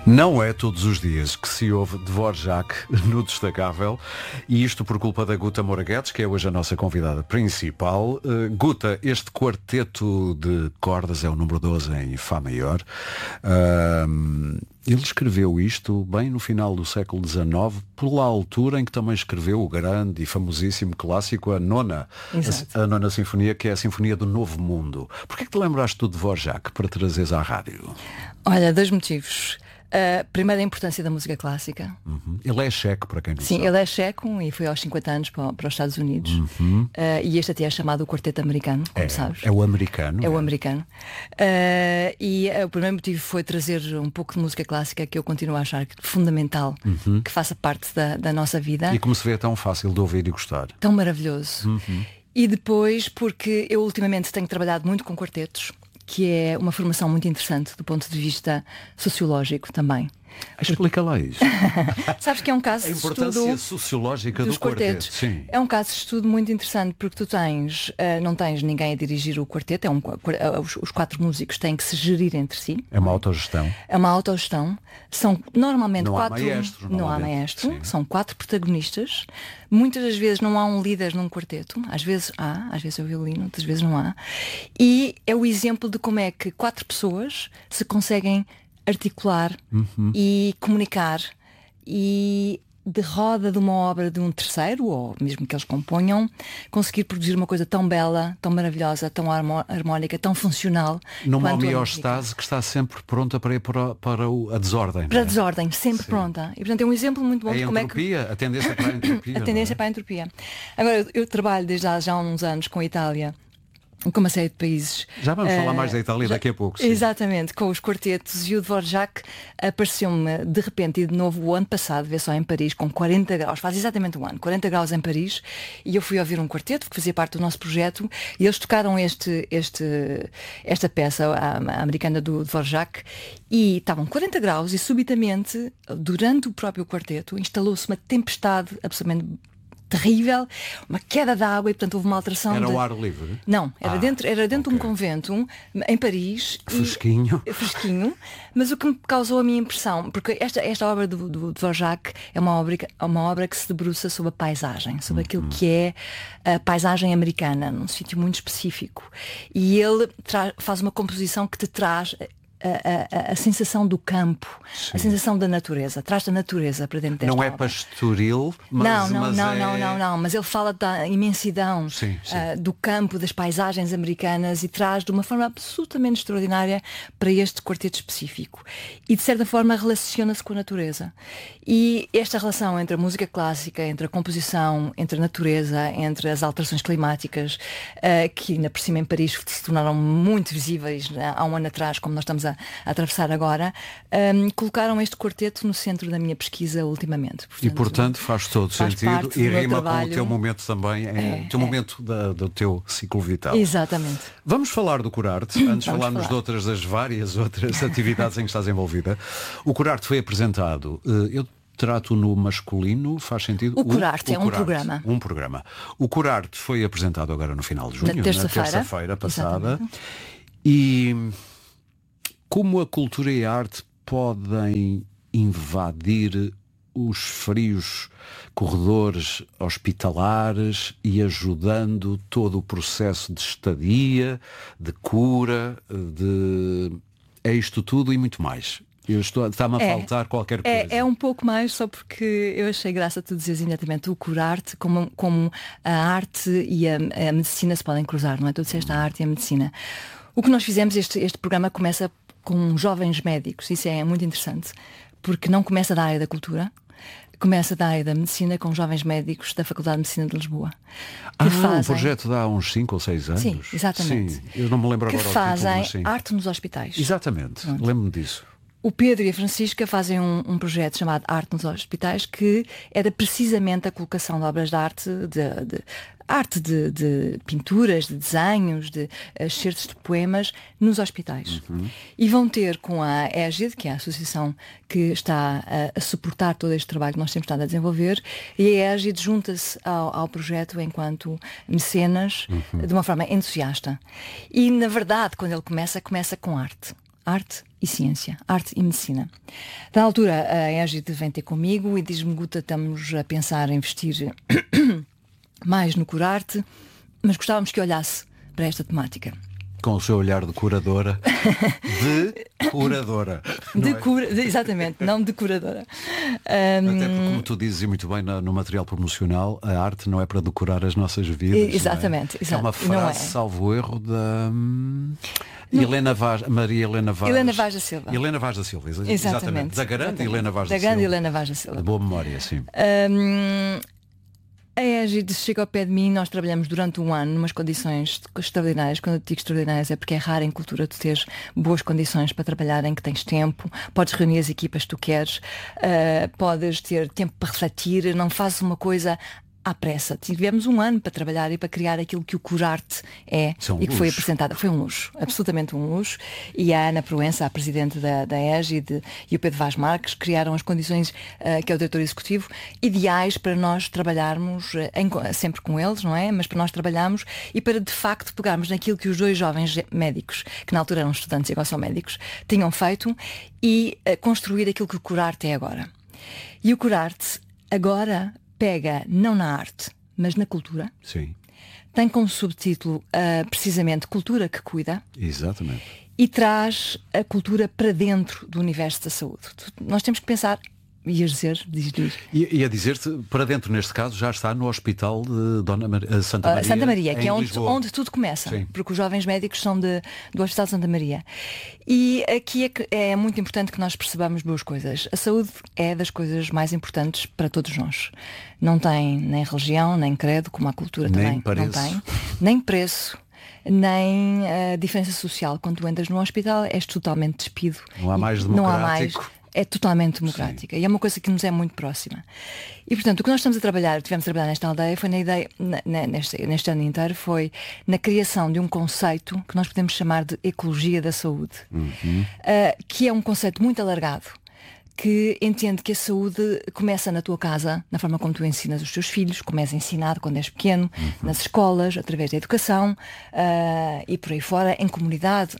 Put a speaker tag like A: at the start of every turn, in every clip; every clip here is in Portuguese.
A: Não é todos os dias que se ouve Dvorak no Destacável, e isto por culpa da Guta Moraguetes, que é hoje a nossa convidada principal. Guta, este quarteto de cordas é o número 12 em Fá maior. Ele escreveu isto bem no final do século XIX, pela altura em que também escreveu o grande e famosíssimo clássico, a Nona Sinfonia, que é a Sinfonia do Novo Mundo. Porquê é que te lembraste do Dvorak para trazeres à rádio?
B: Olha, 2 motivos. Primeiro, a importância da música clássica.
A: Ele é checo, para quem não
B: Sim,
A: sabe.
B: ele é checo e foi aos 50 anos para os Estados Unidos. E este até é chamado o Quarteto Americano, como sabes.
A: É o americano.
B: É o americano. E o primeiro motivo foi trazer um pouco de música clássica, que eu continuo a achar fundamental, que faça parte da nossa vida.
A: E como se vê, é tão fácil de ouvir e gostar.
B: Tão maravilhoso. E depois, porque eu ultimamente tenho trabalhado muito com quartetos, que é uma formação muito interessante do ponto de vista sociológico também.
A: Explica lá isso.
B: Sabes que é um caso de estudo.
A: A importância sociológica
B: dos
A: do quarteto.
B: Sim. É um caso de estudo muito interessante, porque tu não tens ninguém a dirigir o quarteto, os 4 músicos têm que se gerir entre si.
A: É uma autogestão.
B: É uma autogestão. São normalmente
A: não
B: 4. Não há maestro.
A: Sim.
B: São 4 protagonistas. Muitas das vezes não há um líder num quarteto. Às vezes há, às vezes é o violino, outras vezes não há. E é o exemplo de como é que 4 pessoas se conseguem articular e comunicar, e de roda de uma obra de um terceiro, ou mesmo que eles componham, conseguir produzir uma coisa tão bela, tão maravilhosa, tão harmónica, tão funcional.
A: Numa homeostase que está sempre pronta para ir para a desordem.
B: Para a desordem, sempre pronta. E portanto é um exemplo muito bom de como
A: entropia, a tendência para a entropia.
B: A tendência para a entropia. Agora, eu trabalho desde há já uns anos com a Itália, com uma série de países.
A: Já vamos falar mais da Itália daqui a pouco. Sim.
B: Exatamente, com os quartetos, e o Dvorak apareceu-me de repente e de novo o ano passado, vê só, em Paris, com 40 graus, faz exatamente um ano, 40 graus em Paris, e eu fui ouvir um quarteto que fazia parte do nosso projeto, e eles tocaram esta peça, a americana do Dvorak, e estavam 40 graus e subitamente, durante o próprio quarteto, instalou-se uma tempestade absolutamente terrível, uma queda de água, e portanto houve uma alteração.
A: Era o ar livre?
B: Não, era dentro de um convento em Paris.
A: Fresquinho.
B: Fresquinho. Mas o que me causou a minha impressão, porque esta obra do Dvorak é uma obra que se debruça sobre a paisagem, sobre aquilo que é a paisagem americana, num sítio muito específico. E ele faz uma composição que te traz a sensação do campo, a sensação da natureza, traz a natureza para dentro desta
A: obra.
B: Não é
A: pastoril, mas
B: não, mas ele fala da imensidão do campo, das paisagens americanas, e traz de uma forma absolutamente extraordinária para este quarteto específico. E de certa forma relaciona-se com a natureza. E esta relação entre a música clássica, entre a composição, entre a natureza, entre as alterações climáticas, que ainda por cima em Paris se tornaram muito visíveis há um ano atrás, como nós estamos a atravessar agora, colocaram este quarteto no centro da minha pesquisa ultimamente.
A: Portanto faz todo sentido e rima com o teu momento também, o teu momento do teu ciclo vital.
B: Exatamente.
A: Vamos falar do Curarte, antes de falarmos de outras das várias outras atividades em que estás envolvida. O Curarte foi apresentado, eu trato no masculino, faz sentido?
B: O Curarte é um programa.
A: Um programa. O Curarte foi apresentado agora no final de junho, na terça-feira passada. Exatamente. E como a cultura e a arte podem invadir os frios corredores hospitalares e ajudando todo o processo de estadia, de cura, é isto tudo e muito mais. Está-me a faltar qualquer coisa.
B: É um pouco mais, só porque eu achei graça tu dizeres imediatamente o Curarte, como a arte e a medicina se podem cruzar, não é? Tu disseste a arte e a medicina. O que nós fizemos, este programa começa com jovens médicos, isso é muito interessante, porque não começa da área da cultura, começa da área da medicina, com jovens médicos da Faculdade de Medicina de Lisboa.
A: Um projeto de há uns 5 ou 6 anos.
B: Sim, exatamente.
A: Sim, eu não me lembro agora.
B: Que fazem arte nos hospitais.
A: Exatamente, lembro-me disso.
B: O Pedro e a Francisca fazem um projeto chamado Arte nos Hospitais, que era precisamente a colocação de obras de arte, de pinturas, de desenhos, de excertos de poemas nos hospitais. E vão ter com a Égide, que é a associação que está a suportar todo este trabalho que nós temos estado a desenvolver, e a Égide junta-se ao projeto enquanto mecenas, de uma forma entusiasta. E, na verdade, quando ele começa com arte. arte e ciência, arte e medicina. Da altura, a Égide vem ter comigo e diz-me: Guta, estamos a pensar em investir mais no Curarte, mas gostávamos que olhasse para esta temática.
A: Com o seu olhar de curadora. De curadora.
B: Exatamente, não de curadora.
A: Até porque, como tu dizes muito bem no material promocional, a arte não é para decorar as nossas vidas.
B: Exatamente.
A: É uma frase, salvo erro, da Maria Helena Vaz da Silva. Helena Vaz da Silva, exatamente. Da grande Helena Vaz da Silva.
B: Da grande Helena Vaz da Silva.
A: De boa memória, sim.
B: A Égide chega ao pé de mim. Nós trabalhamos durante um ano numas condições extraordinárias. Quando eu digo extraordinárias é porque é raro em cultura tu teres boas condições para trabalhar, em que tens tempo, podes reunir as equipas que tu queres, podes ter tempo para refletir, não fazes uma coisa à pressa. Tivemos um ano para trabalhar e para criar aquilo que o Curarte é e que foi apresentado. Foi um luxo, absolutamente um luxo. E a Ana Proença, a presidente da Égide, e o Pedro Vaz Marques criaram as condições, que é o diretor executivo, ideais para nós trabalharmos sempre com eles, não é? Mas para nós trabalharmos e para de facto pegarmos naquilo que os dois jovens médicos, que na altura eram estudantes e agora são médicos, tinham feito e construir aquilo que o Curarte é agora. E o Curarte agora pega não na arte, mas na cultura.
A: Sim.
B: Tem como subtítulo precisamente Cultura que Cuida.
A: Exatamente.
B: E traz a cultura para dentro do universo da saúde. Nós temos que pensar, ias dizer, diz.
A: E a dizer-te, para dentro neste caso, já está no Hospital de Santa Maria,
B: que é onde tudo começa. Sim. Porque os jovens médicos são do Hospital de Santa Maria. E aqui é muito importante que nós percebamos duas coisas. A saúde é das coisas mais importantes para todos nós. Não tem nem religião, nem credo, como a cultura também não tem. Nem preço. Nem diferença social. Quando tu entras no hospital és totalmente despido.
A: Não há mais democrático.
B: É totalmente democrática. Sim. E é uma coisa que nos é muito próxima. E portanto, o que nós tivemos a trabalhar nesta aldeia foi na ideia, neste ano inteiro, foi na criação de um conceito que nós podemos chamar de ecologia da saúde. Que é um conceito muito alargado, que entende que a saúde começa na tua casa, na forma como tu ensinas os teus filhos, como és ensinado quando és pequeno, nas escolas, através da educação, e por aí fora, em comunidade,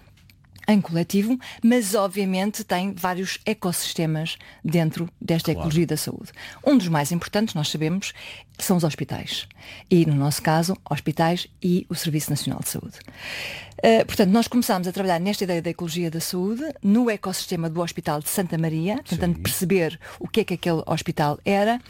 B: em coletivo, mas obviamente tem vários ecossistemas dentro desta ecologia da saúde. Um dos mais importantes, nós sabemos, são os hospitais. E no nosso caso, hospitais e o Serviço Nacional de Saúde. Portanto, nós começámos a trabalhar nesta ideia da ecologia da saúde, no ecossistema do Hospital de Santa Maria, tentando perceber o que é que aquele hospital era,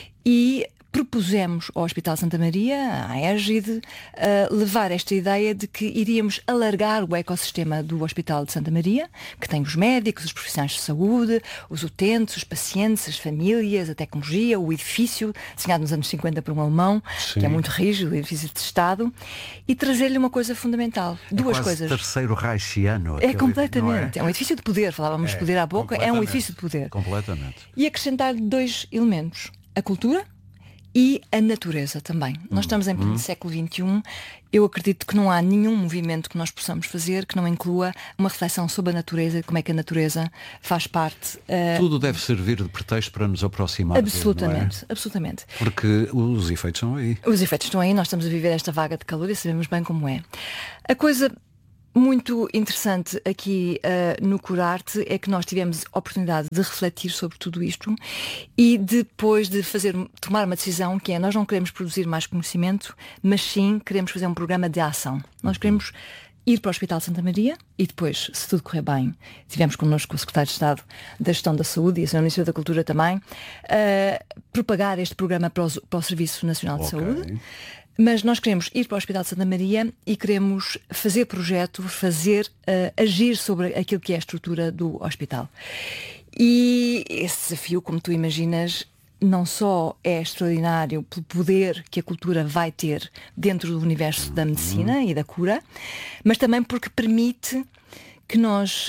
B: e propusemos ao Hospital de Santa Maria, à Égide, levar esta ideia de que iríamos alargar o ecossistema do Hospital de Santa Maria, que tem os médicos, os profissionais de saúde, os utentes, os pacientes, as famílias, a tecnologia, o edifício, desenhado nos anos 50 por um alemão, que é muito rígido, o edifício de Estado, e trazer-lhe uma coisa fundamental. Duas coisas.
A: Terceiro reichiano.
B: É completamente. É um edifício de poder, falávamos de poder há pouco, é um edifício de poder.
A: Completamente.
B: E acrescentar dois elementos: a cultura e a natureza também. Nós estamos em pleno século XXI. Eu acredito que não há nenhum movimento que nós possamos fazer que não inclua uma reflexão sobre a natureza e como é que a natureza faz parte.
A: Tudo deve servir de pretexto para nos aproximar.
B: Absolutamente, absolutamente.
A: Porque os efeitos estão aí.
B: Os efeitos estão aí, nós estamos a viver esta vaga de calor e sabemos bem como é. A coisa muito interessante aqui no Curarte é que nós tivemos a oportunidade de refletir sobre tudo isto e depois de tomar uma decisão que é: nós não queremos produzir mais conhecimento, mas sim queremos fazer um programa de ação. Nós queremos ir para o Hospital de Santa Maria e depois, se tudo correr bem, tivemos connosco o Secretário de Estado da Gestão da Saúde e o Sr. Ministro da Cultura também, propagar este programa para o Serviço Nacional de Saúde. Mas nós queremos ir para o Hospital de Santa Maria e queremos fazer projeto, agir sobre aquilo que é a estrutura do hospital. E esse desafio, como tu imaginas, não só é extraordinário pelo poder que a cultura vai ter dentro do universo da medicina e da cura, mas também porque permite que nós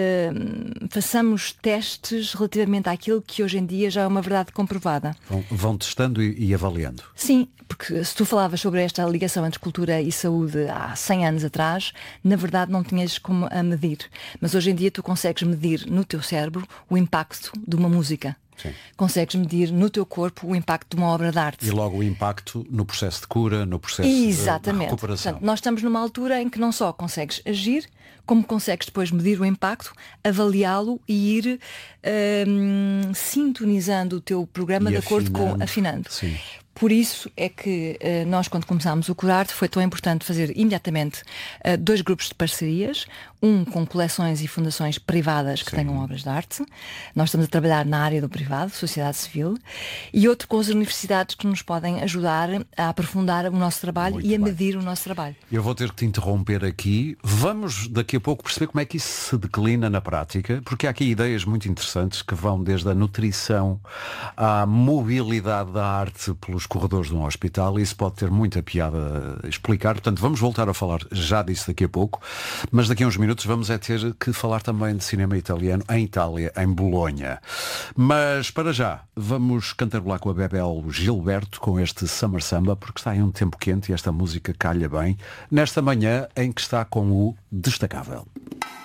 B: façamos testes relativamente àquilo que hoje em dia já é uma verdade comprovada.
A: Vão testando e avaliando.
B: Sim, porque se tu falavas sobre esta ligação entre cultura e saúde há 100 anos atrás, na verdade não tinhas como a medir. Mas hoje em dia tu consegues medir no teu cérebro o impacto de uma música.
A: Sim.
B: Consegues medir no teu corpo o impacto de uma obra de arte.
A: E logo o impacto no processo de cura, no processo de recuperação.
B: Portanto, nós estamos numa altura em que não só consegues agir, como consegues depois medir o impacto, avaliá-lo e ir sintonizando o teu programa de acordo com afinando.
A: Sim.
B: Por isso é que nós, quando começámos o Curarte, foi tão importante fazer imediatamente 2 grupos de parcerias, um com coleções e fundações privadas que tenham obras de arte. Nós estamos a trabalhar na área do privado, sociedade civil, e outro com as universidades que nos podem ajudar a aprofundar o nosso trabalho Muito e a medir o nosso trabalho.
A: Eu vou ter que te interromper aqui. Vamos daqui a pouco perceber como é que isso se declina na prática, porque há aqui ideias muito interessantes que vão desde a nutrição à mobilidade da arte pelos corredores de um hospital, e isso pode ter muita piada a explicar. Portanto, vamos voltar a falar já disso daqui a pouco, mas daqui a uns minutos vamos ter que falar também de cinema italiano em Itália, em Bolonha. Mas para já vamos cantarolar com a Bebel Gilberto com este Summer Samba, porque está em um tempo quente e esta música calha bem nesta manhã em que está com o Destacável.